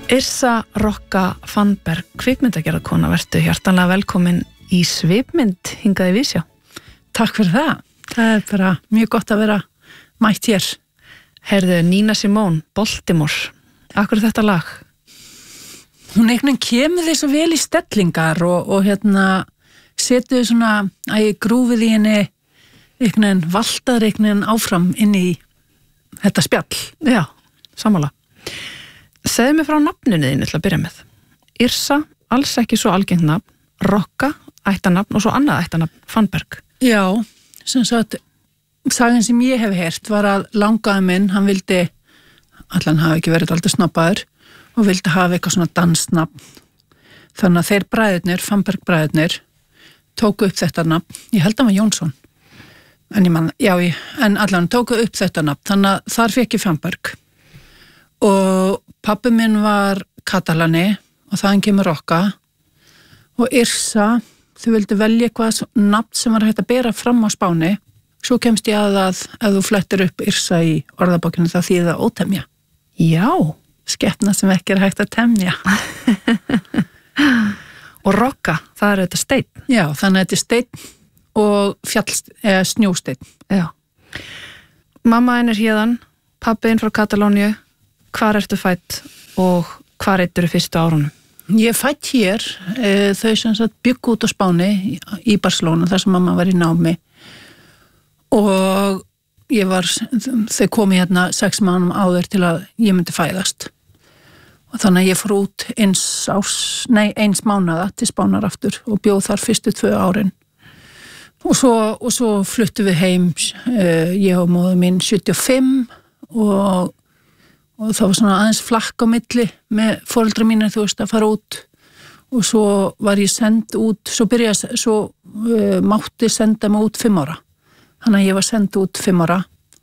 Yrsa Rokka Fannberg, kvikmyndagerðarkona, vertu hjartanlega velkomin í Svipmynd hingað í Vísjá. Takk fyrir það. Það bara mjög gott að vera mætt hér. Heyrðu, Nina Simone, Baltimore. Akkur þetta lag? Hún einhvern veginn kemur því svo vel í stellingar og setur svona að ég grúfið í henni einhvern veginn valtar einhvern veginn áfram inn í þetta spjall. Já, sammála. Segðu mig frá nafninu þínu til að byrja með. Yrsa, alls ekki svo algengt nafn, Rokka, ættarnafn og svo annað ættarnafn, Fannberg. Já, sem sagt, sagan sem ég hef heyrt var að langaði minn, hann vildi, allan hafi ekki verið aldrei snobbaður og vildi hafa eitthvað svona dansnafn. Þannig að þeir bræðurnir, Fannberg bræðurnir, tóku upp þetta nafn, ég held að hann var Jónsson, en allan tóku upp þetta nafn, þannig að þar fekk ég Fannberg. Og pabbi minn var katalani og þaðan kemur Rokka og Yrsa, þau vildi velja eitthvað nafn sem var hægt að bera fram á Spáni. Svo kemst ég að ef þú flettir upp Yrsa í orðabókinu þá þýðir það ótemja. Já. Skepna sem ekki er hægt að temja. Og Rokka, það er þetta steinn. Já, þannig að þetta er steinn og snjósteinn. Já. Mamma er hérðan, pabbiðinn frá Katalóníu. Hvar ertu fætt og hvar eittur fyrstu árunum? Ég fætt hér, þau sem sagt byggu út á Spáni í Barcelona þar sem mamma var í námi og þau komi hérna 6 mánuðum áður til að ég myndi fæðast og þannig að ég fór út eins mánaða til Spánar aftur og bjóð þar fyrstu 2 árin og svo fluttum við heim, ég og móður mín 75 og það var svona aðeins flakk á milli með foreldra mínir, þú veist, að fara út og svo var ég send út, svo mátti senda mig út 5 ára. Þannig að ég var send út 5 ára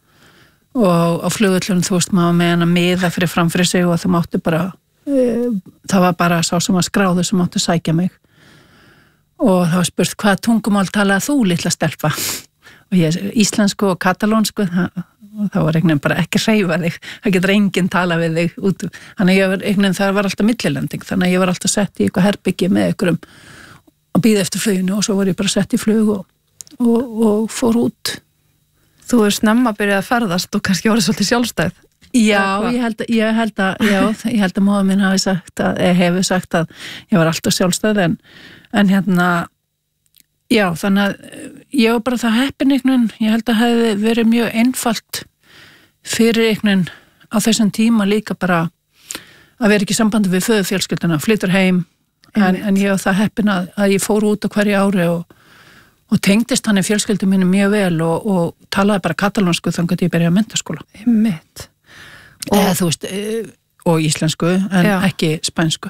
og á flugvöllunum, þú veist, maður með hana miða framfyrir sig og það mátti bara, það var bara sá sem var skráður sem mátti sækja mig. Og það var spurt, hvað tungumál talaði þú, litla stelpa? Og ég, íslensku og katalónsku, og það var einhvern veginn bara ekki hreyfa þig, það getur enginn tala við þig út, þannig að það var alltaf millilending, þannig að ég var alltaf sett í eitthvað herbyggi með einhverjum og bíða eftir fluginu og svo var ég bara sett í flug og fór út. Þú er snemma að byrja að ferðast og kannski orðið svolítið sjálfstæð. Já, ég held að móður minn hefur sagt að ég var alltaf sjálfstæð en hérna já, þannig að ég var bara það heppin einhvern, ég held að það hefði verið mjög einfalt fyrir einhvern á þessum tíma líka bara að vera ekki í sambandi við föðurfjölskylduna, flyttur heim, en ég var það heppin að ég fór út á hverju ári og tengdist hann í fjölskyldu mínu mjög vel og talaði bara katalónsku þannig að ég byrjaði að menntaskóla. Einmitt. Eða þú veist, og íslensku, en ekki spænsku.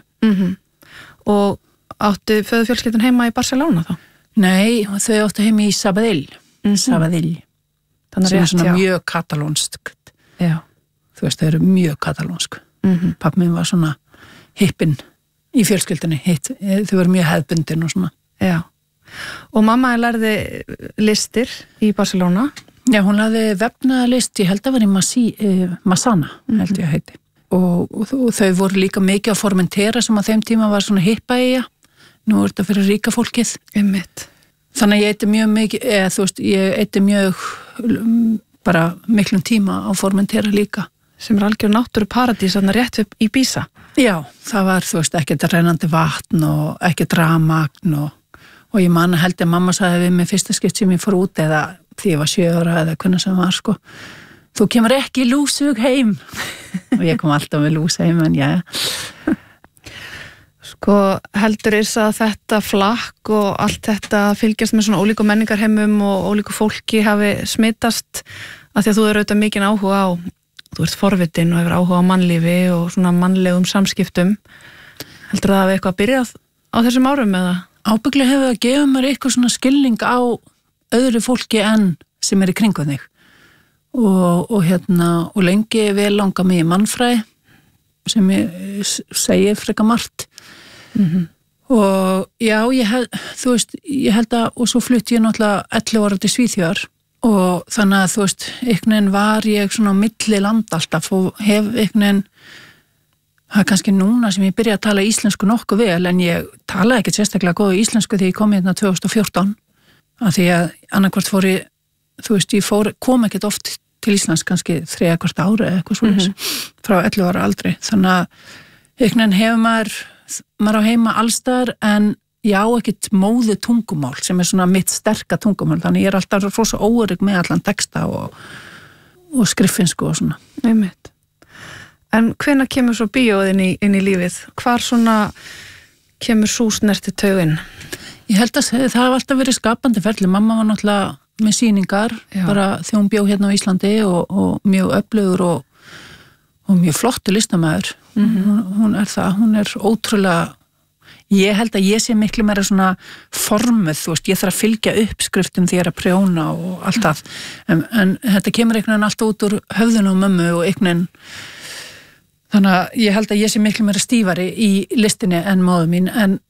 Og áttu föðurfjölskyldun heima í Barcelona þá? Nei, þau áttu heim í Sabadell. Sabadell. Þannig að það er mjög katalónskt. Já. Þú veist, þau eru mjög katalónsk. Pappi minn var svona hippinn í fjölskyldunni. Þau voru mjög hefðbundin og svona. Já. Og mamma lærði listir í Barcelona. Já, hún lærði vefnaðalist, ég held að var í Massana, held ég að heiti. Og þau voru líka mikið að Formentera sem á þeim tíma var svona hippaeyja. Nú er þetta fyrir ríka fólkið. Einmitt. Þannig að ég eyti mjög mikið, þú veist, ég eyti mjög bara miklum tíma á Formentera líka. Sem er algjör náttúru paradís þarna rétt upp í Bísa. Já, það var, þú veist, ekkert rennandi vatn og ekkert rafmagn og ég man að held að mamma sagði við mig fyrsta skipt sem ég fór út eða því ég var 7 ára eða hvernig sem var, sko. Þú kemur ekki lúsug heim. Og ég kom alltaf með lús heim, en já. Sko heldur að þetta flakk og allt þetta fylgjast með svona ólíku menningarheimum og ólíku fólki hafi smitast af því að þú auðvitað mikinn áhuga á, þú ert forvitin og hefur áhuga á mannlífi og svona mannlegum samskiptum. Heldur það hafi eitthvað byrjað á þessum árum eða? Ábygglega hefur það gefið mér eitthvað svona skilning á öðru fólki en sem er í kringum þig. Og lengi vel langa mig í mannfræði sem ég segi frekar margt. Og já, ég held að og svo flutti ég náttúrulega 11 ára til Svíþjóðar og þannig að þú veist, einhvern veginn var ég svona á milli land alltaf og hef einhvern veginn Það er kannski núna sem ég byrja að tala íslensku nokkuð vel, en ég talaði ekkert sérstaklega góðu íslensku þegar ég kom hérna 2014, af því að annarkvort fór ég, þú veist, kom ekkert oft til Íslands kannski 3/4 ári eða eitthvað svoleiðis, frá 11 ára aldrei. Þannig að einhvern veginn hefur maður á heima allstaðar, en ég á ekkert móðu tungumál sem er svona mitt sterka tungumál, þannig ég er alltaf rosa óörygg með allan texta og skriffinsku og svona. Einmitt. En hvenær kemur svo bíóið inn í lífið? Hvar svona kemur sú snerti tauginn? Ég held að það hafa alltaf verið skapandi ferli. Mamma var náttúrulega með sýningar, bara þegar hún bjó hérna á Íslandi og mjög öflugur og mjög flottur listamaður. Hún er það, hún er ótrúlega, ég held að ég sé miklu meira svona formuð, þú veist, ég þarf að fylgja uppskriftum því ég er að prjóna og allt það. En þetta kemur einhvern veginn alltaf út úr höfðun og mömmu og einhvern veginn. Þannig að ég held að ég sé miklu meira stífari í listinni en móður mín,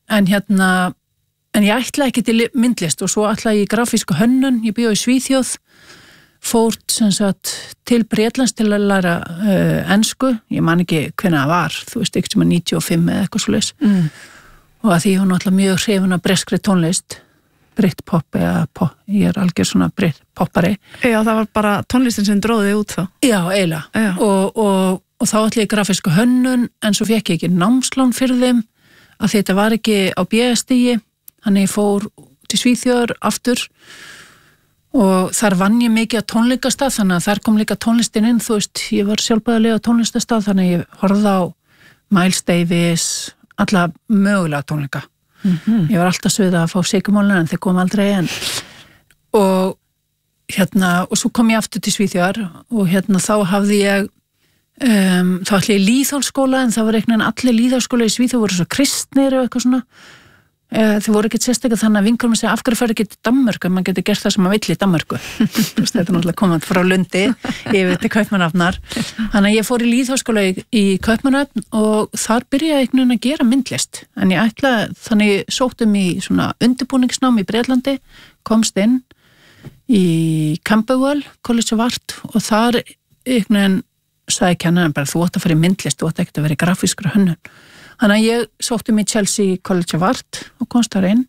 en ég ætlaði ekki til myndlist og svo ætlaði ég í grafísku hönnun, ég bjó í Svíþjóð, fór sem sagt til Bretlands til að læra ensku, ég man ekki hvenær það var, þú veist, ekki sem að 95 eða eitthvað svoleiðis, og að því hún náttúrulega mjög hrifin af breskri tónlist, Britpop eða pop, ég er algjör svona Britpoppari. Já, það var bara tónlistin sem dróði út þá. Já, eiginlega, og þá ætlaði ég grafísku hönnun, en svo fekk ég ekki námslán fyrir þeim, að þetta var ekki á BS-stigi, þannig ég fór til Svíþjóðar aftur og þar vann ég mikið á tónleikastað, þannig að þar kom líka tónlistin inn, þú veist, ég var sjálfbæðilega á tónlistastað, þannig að ég horfði á Miles Davis, alla mögulega tónleika. Ég var alltaf svið að fá sigurmálina en þeir kom aldrei en og svo kom ég aftur til Svíþjóðar og þá hafði ég þá ætli ég lýðhálsskóla, en það var einhvern veginn allir lýðhálsskóla í Svíþjóð voru svo kristnir og eitthvað svona. Þau voru ekkert sérstaklega þannig að vinkonum segja af hverju færðu ekki til Danmörku, mann getur gert það sem maður vill í Danmörku. Þetta er náttúrulega komandi frá Lundi yfir til Kaupmannahafnar. Þannig að ég fór í lýðháskóla í Kaupmannahafn og þar byrjaði einhvern veginn að gera myndlist. En ég þannig sóttum í svona undirbúningsnám í Bretlandi, komst inn í Camberwell College of Art og þar einhvern veginn sagði kennarinn bara þú átt að fara í myndlist, þú átt ekki að vera í grafískri hönnun. Þannig að ég sóttum í Chelsea College of Art og komst þar inn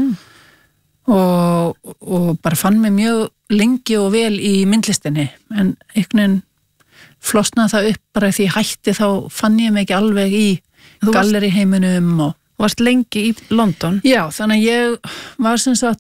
og bara fann mig mjög lengi og vel í myndlistinni, en einhvern veginn flosnaði það upp bara því ég hætti, þá fann ég mig ekki alveg í galleri heiminum og varst lengi í London? Já, þannig að ég var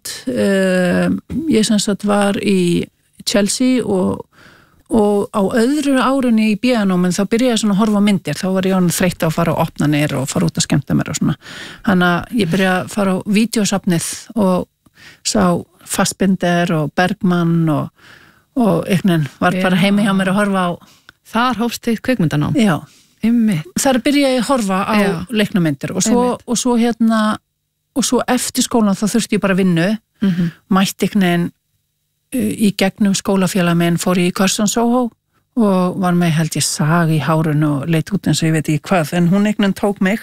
sem sagt var í Chelsea og á öðru árunni í BA-náminn þá byrjaði ég svona að horfa á myndir, þá var ég þreytt á að fara og opna niður og fara út að skemmta mér og svona. Þannig að ég byrjaði að fara á vídeosafnið og sá Fassbinder og Bergman og einhvern var bara heimi hjá mér að horfa á. Þar hófst þitt kvikmyndanám? Já. Þar byrjaði ég að horfa á leiknamyndir og svo eftir skólan þá þurfti ég bara vinnu, mætti einhvern í gegnum skólafélag minn fór ég í Curzon Soho og var með held ég sag í hárun og leit út eins og ég veit ekki hvað, en hún einhvern tók mig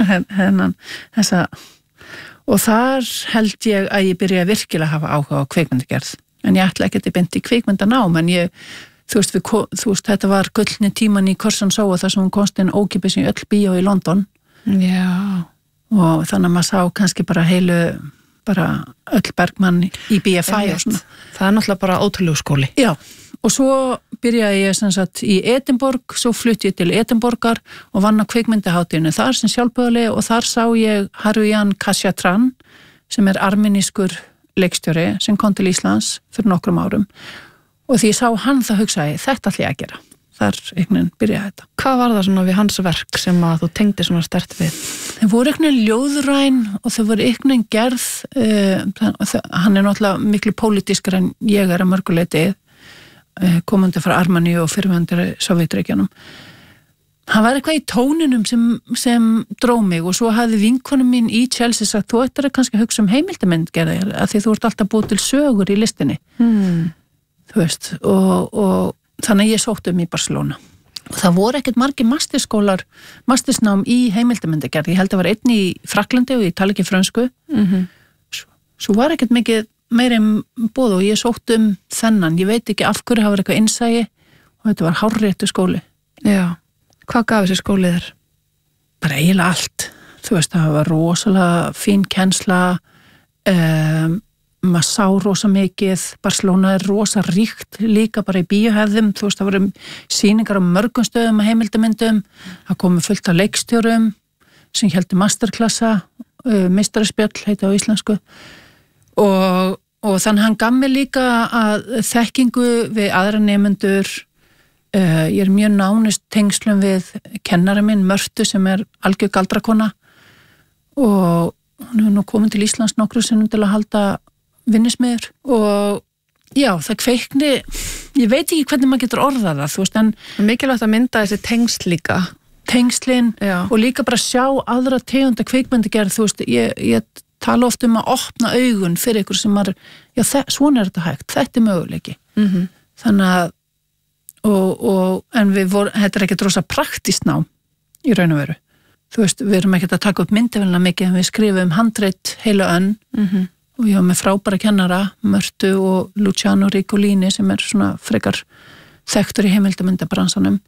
og þar held ég að ég byrjaði virkilega að hafa áhuga á kvikmyndagerð, en ég ætla ekki að beint í kvikmyndanám, en þú veist þetta var gullni tíman í Curzon Soho þar sem hún komst inn ókeypis í öll bíó í London. Já. Og þannig að maður sá kannski bara öll Bergman í BFI og svona. Það er náttúrulega bara ótrúlegu skóli. Já, og svo byrjaði ég sem sagt í Edinborg, svo flutti ég til Edinborgar og vann á kvikmyndahátíðinu þar sem sjálfboðaliði og þar sá ég Haruyan Kashyatran sem er armenískur leikstjóri sem kom til Íslands fyrir nokkrum árum og því ég sá hann það hugsaði þetta ætla ég að gera. Þar einhvern veginn byrjaði þetta. Hvað var það svona við hans verk sem að þú tengdi svona sterkt við? Þau voru einhvern veginn ljóðræn og þau voru einhvern veginn gerð, hann er náttúrulega miklu pólitískar en ég er að mörguleiti, komandi frá Armeníu og fyrirvendir Sovétríkjunum. Hann var eitthvað í tóninum sem dró mig og svo hafði vinkonum mín í Chelsea sagt þú ættir að kannski hugsa heimildamyndgerðir að því þú ert alltaf búið til sögur í listinni. Þú veist, og þannig að ég sótti í Barcelona og það voru ekkert margir mastersnám í heimildamyndagerð, ég held að var einn í Fraklandi og ég tala ekki frönsku svo var ekkert mikið meira boð og ég sótti þennan, ég veit ekki af hverju, það var eitthvað innsæi og þetta var hárréttu skóli. Já, hvað gaf þessi skólið þér? bara eiginlega allt. Þú veist, það var rosalega fín kennsla, maður sá rosa mikið, Barcelona rosa ríkt líka bara í bíóhefðum, þú veist, það voru sýningar á mörgum stöðum og heimildamyndum, það komu fullt af leikstjórum sem héldu masterklassa, meistaraspjall heiti á íslensku og þannig hann gaf mér líka að þekkingu við aðra nemendur, ég mjög nánust tengslum við kennara minn Mörtu sem algjör galdrakona og hún nú komin til Íslands nokkru sinnum til að halda vinnismiður og já, það kveikni, ég veit ekki hvernig maður getur orðað það, þú veist, en mikilvægt að mynda þessi tengsl líka. Tengslin og líka bara sjá aðra tegunda kvikmyndagerð, þú veist, ég tala oft að opna augun fyrir ykkur sem svona þetta hægt, þetta möguleiki. Þannig að en þetta ekkert rosa praktískt nám í raun og veru. Þú veist, við erum ekkert að taka upp myndavélina mikið en við skrifum handrit heilu önn og ég var með frábæra kennara, Mörtu og Luciano Ricolini sem svona frekar þekktur í heimildamyndabransanum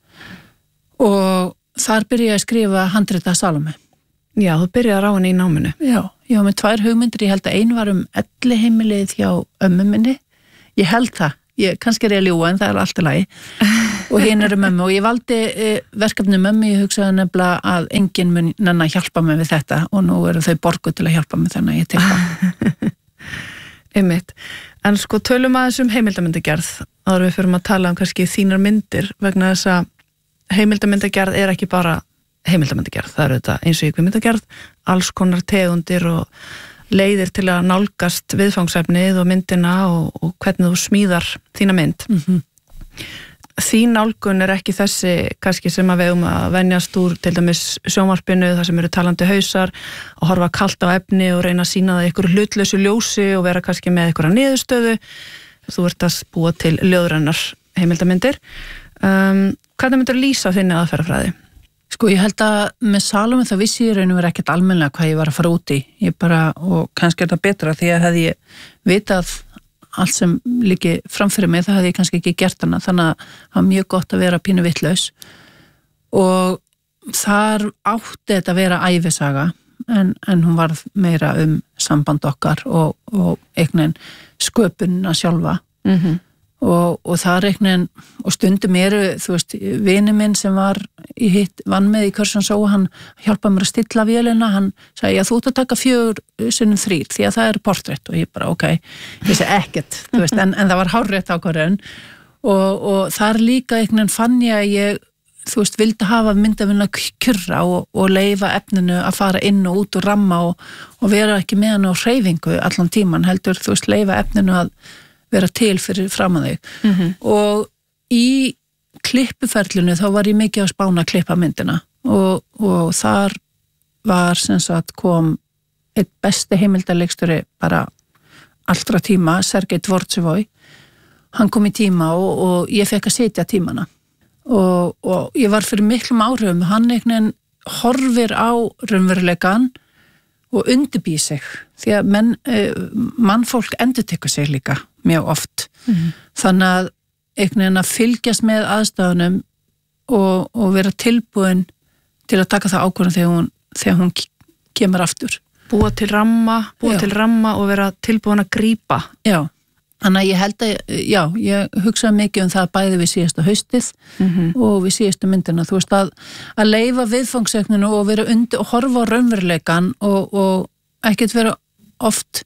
og þar byrjaði að skrifa handrita Salome. Já, þú byrjaði á henni í náminu. Já, ég var með 2 hugmyndir, ég held að ein var elliheimilið hjá ömmu minni. Ég held það, kannski ég að ljúga en það allt í lagi. Og hinn mömmu og ég valdi verkefni mömmu, ég hugsaði nefnilega að enginn mun nenna að hjálpa mig við þetta og nú eru þau borguð til að hjálpa mig þannig að ég tek það. Einmitt. En sko tölum aðeins heimildamyndagerð áður við fyrir að tala kannski þínar myndir vegna þess að heimildamyndagerð ekki bara heimildamyndagerð, það þetta eins og í kvikmyndagerð, alls konar tegundir og leiðir til að nálgast viðfangsefnið og myndina og hvernig þú smíðar þína mynd. Þín nálgun ekki þessi kannski sem að við að venjast úr til dæmis sjónvarpinu, það sem eru talandi hausar og horfa kalt á efni og reyna að sýna það ykkur hlutlausu ljósi og vera kannski með ykkur niðurstöðu. Þú ert að búa til ljóðrænar heimildamyndir. Hvernig myndir lýsa þinni aðferðafræði? Sko ég held að með Salome það vissi ég raun og verið ekkert almennilega hvað ég var að fara út í. Ég bara, og kannski það betra því að hefði ég vitað allt sem líki framfyrir mig, það hefði ég kannski ekki gert hana, þannig að það var mjög gott að vera pínu vittlaus og þar átti þetta að vera ævisaga en hún varð meira samband okkar og eignin sköpunina sjálfa og það eignin og stundum þú veist, vini minn sem vann með í Curzon Show, hann hjálpaði mér að stilla vélina, hann sagði, já þú ert að taka 4x3 því að það portrétt og ég bara, ok, ég segi ekkert, þú veist, en það var hárrétt ákvörðun og þar líka eignin fann ég að ég, þú veist, vildi hafa myndavélina kjurra og leyfa efninu að fara inn og út og ramma og vera ekki með hann á hreyfingu allan tíman, heldur, þú veist, leyfa efninu að vera til fyrir fram að þau og í klippuferlinu þá var ég mikið að spána að klippa myndina og þar var sem sagt kom eitt besti heimildarleikstjóri bara allra tíma, Sergej Dvortsevoj, hann kom í tíma og ég fekk að setja tímana og ég var fyrir miklum áhrifum, hann einhvern horfir á raunveruleikann og undirbýr sig því að mannfólk endurtekur sig líka mjög oft þannig að einhvern veginn að fylgjast með aðstæðunum og vera tilbúin til að taka það ákvörðun þegar hún kemur aftur. Búa til ramma og vera tilbúin að grípa. Já, þannig að ég held að, já, ég hugsaði mikið það bæði við síðasta haustið og við síðastu myndina, þú veist að leyfa viðfangsefninu og vera og horfa á raunveruleikann og ekkert vera oft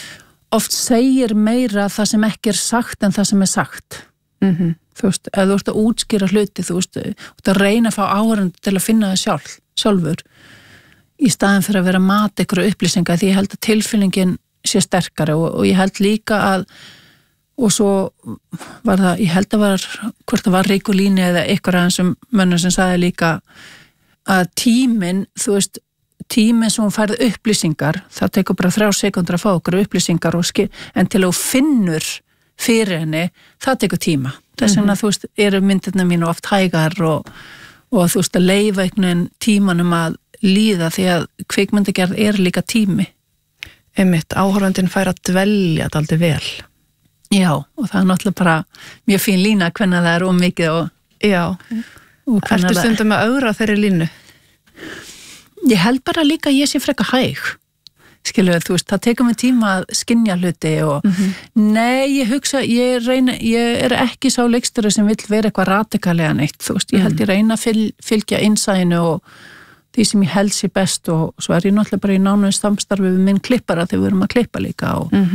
segir meira það sem ekki sagt en það sem sagt. Þú veist, ef þú ert að útskýra hluti, þú veist, að reyna að fá áhorfendur til að finna það sjálfur í staðin fyrir að vera að mata ykkur upplýsingar því ég held að tilfinningin sé sterkari og ég held líka að og svo var það, ég held að hvort það var Ricolini eða ykkur af þessum mönnum sem sagði líka að tíminn, þú veist, tíminn sem hún færði upplýsingar, það tekur bara 3 sekúndur að fá okkur upplýsingar en til að þú finnur fyrir henni, það tekur tíma. Þess vegna, þú veist, eru myndirna mínu oft hægar og þú veist, að leyfa einhvern tímanum að líða því að kvikmyndagerð líka tími. Einmitt, áhorfandinn fær að dvelja dálítið vel. Já, og það náttúrulega bara mjög fín lína hvernig það ómikið og... Já, ertu stundum að augra þeirri línu? Ég held bara líka að ég sé frekar hæg. Skilur, þú veist, það tekur mig tíma að skynja hluti og nei, ég hugsa, ég er ekki sá leikstjóri sem vill vera eitthvað radikalega neitt, þú veist, ég held ég reyna að fylgja innsæinu og því sem ég held sér best og svo er ég náttúrulega bara í nánu samstarfi við minn klippara þegar við erum að klippa líka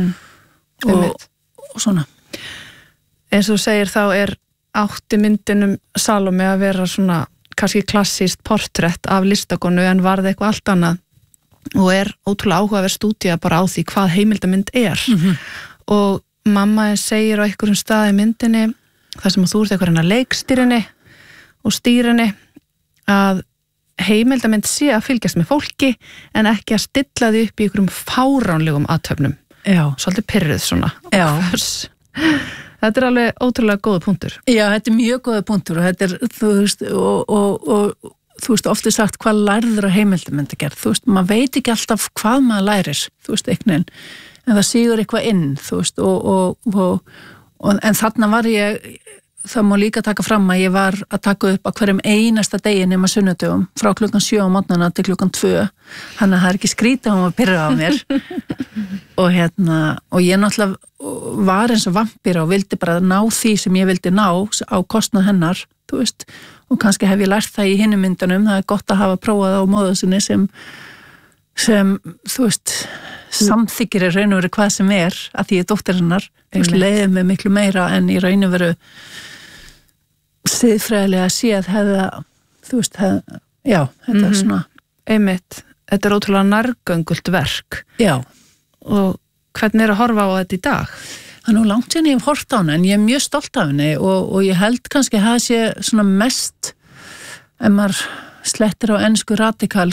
og svona. Eins og þú segir þá átti myndinum Salome að vera svona kannski klassískt portrætt af listakonu en varði eitthvað allt annað og ótrúlega áhugaverð stúdía bara á því hvað heimildamynd og mamma segir á einhverjum stað í myndinni þar sem þú ert eitthvað leikstýrinni og stýrinni að heimildamynd sé að fylgjast með fólki en ekki að stilla því upp í einhverjum fáránlegum athöfnum. Já. Svolítið pirruð svona. Já. Þetta alveg ótrúlega góða punktur. Já, þetta mjög góða punktur og þetta þú veist, og þú veist, oft sagt hvað lærður á heimildamyndagerð, þú veist, maður veit ekki alltaf hvað maður lærir, þú veist, en það sígur eitthvað inn, þú veist, en þarna var það má líka taka fram að ég var að taka upp á hverjum einasta degi nema sunnudögum, frá 7:00 á morgnana til 2:00, þannig að það ekki skrítið að maður pyrra á mér og ég náttúrulega var eins og vampíra og vildi bara ná því sem ég vildi ná á kostnað hennar, þú veist, og kannski hef ég lært það í hinum myndunum, það gott að hafa prófað á móðusinni sem þú veist, samþykir í raun og veru hvað sem að því ég dóttir hennar, þú veist, leiði mig miklu meira en í raun og veru siðfræðilega séð hefða, þú veist, já, þetta svona. Einmitt, þetta ótrúlega nærgöngult verk. Já. Og hvernig að horfa á þetta í dag? Það nú langt síðan ég hef hort á hana en ég er mjög stolt af henni og ég held kannski að það sé svona mest ef maður slettir á ensku radikal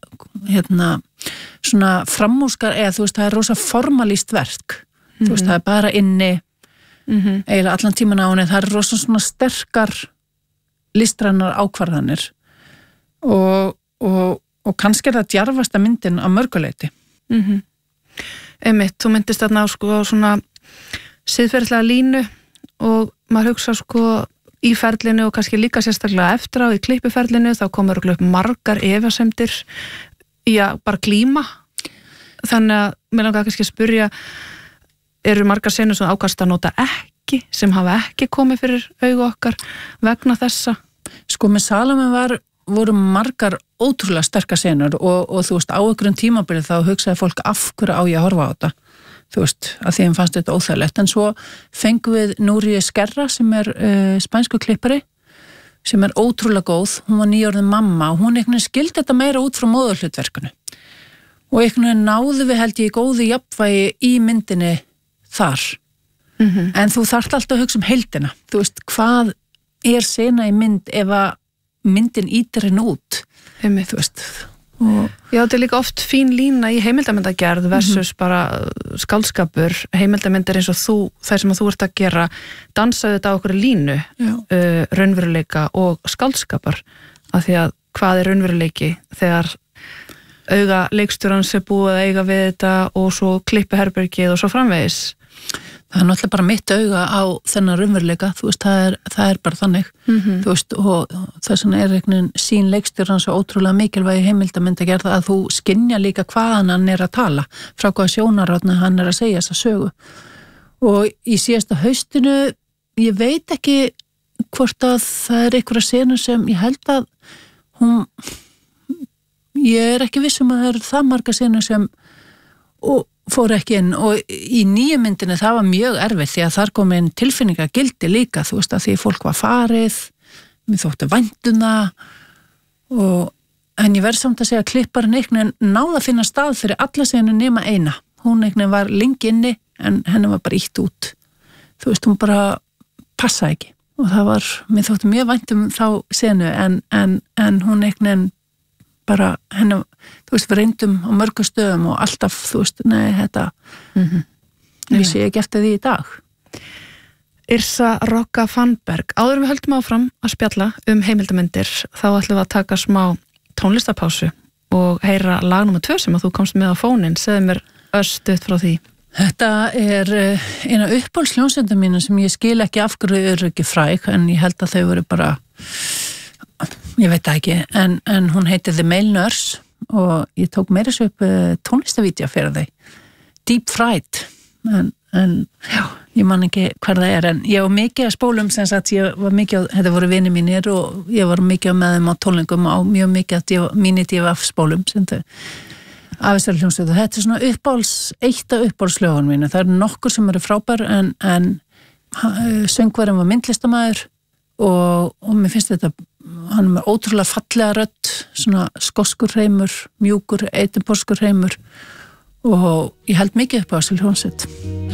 svona framúskar þú veist, það rosa formalíst verk þú veist, það bara inni eiginlega allan tíman á henni, það rosa svona sterkar listrænar ákvarðanir og kannski það djarfasta myndin á mörguleiti. Einmitt, þú myndist þarna á svona siðferðislega línu og maður hugsa í ferlinu og kannski líka sérstaklega eftir á í klippiferlinu, þá komur upp margar efasemdir í að bara glíma, þannig að mér langar kannski að spyrja, eru margar senur sem ákast að nota ekki, sem hafa ekki komið fyrir augu okkar vegna þessa? Með Salome voru margar ótrúlega sterkar senur og þú veist, á einhverjum tímabili þá hugsaði fólk af hverju á ég að horfa á þetta, þú veist, að því fannst þetta óþægilegt, en svo fengum við Núriu Skerra sem spænsku klippari sem ótrúlega góð, hún var nýorðin mamma og hún skildi þetta meira út frá móðurhlutverkinu og náðu við held ég góðu jafnvægi í myndinni þar en þú þarft alltaf að hugsa heildina, þú veist, hvað sena í mynd ef að myndin ítir henn út þú veist Já, þetta líka oft fín lína í heimildamyndagerð versus bara skáldskapur, heimildamyndir eins og það sem þú ert að gera dansaðu þetta á okkur línu raunveruleika og skáldskapar af því að hvað raunveruleiki þegar auga leikstjórans búið að eiga við þetta og svo klippi herbergið og svo framvegis. Það náttúrulega bara mitt auga á þennan raunveruleika, þú veist, það bara þannig, þú veist, og þess vegna einhvern sín leikstjórans og ótrúlega mikilvægi heimildamyndagerð að þú skynja líka hvaðan hann að tala, frá hvaða sjónarhorni hann að segja þessa sögu. Og í síðasta haustinu, ég veit ekki hvort að það einhverja senu sem ég held að ég ekki viss að það marga senu sem fór ekki inn og í nýju myndinni það var mjög erfitt því að þar kom inn tilfinningagildi líka, þú veist, að því fólk var farið, mér þóttu vænt en ég verð samt að segja að klipparinn einhvern náði að finna stað fyrir alla senu nema eina, hún einhvern var lengi inni en henni var bara ítt út, þú veist, hún bara passaði ekki og það var, mér þóttu mjög vænt þá senu en hún einhvern bara henni, þú veist, við reyndum á mörgum stöðum og alltaf, þú veist, nei, þetta ég sé ekki eftir því í dag. Yrsa Rokka Fannberg, áður við höldum áfram að spjalla heimildamindir, þá ætlum við að taka smá tónlistapásu og heyra lag nr. 2 sem að þú komst með á fóninn, segðu mér örstutt frá því. Þetta eina uppáhaldsljónsveitar mína sem ég skil ekki af hverju ekki fræg, en ég held að þau voru bara ég veit það ekki, en hún heitir The Male Nurse og ég tók meira svo upp tónlistavídeó fyrir þau, Deep Fried, en já, ég man ekki hver það en ég var mikið að spólum sem sagt, ég var mikið á, þetta voru vinir mínir og ég var mikið með þeim á tónlingum á mjög mikið að mínir DFF spólum sem þau afistæri hljómsveit og þetta svona eitt af uppáhaldslögunum mínu, það nokkur sem eru frábær en söngvarinn var myndlistamæður og mér finnst þetta hann með ótrúlega fallega rödd svona skoskur hreimur, mjúkur, edinborskur hreimur og ég held mikið upp á þessu hljómsveit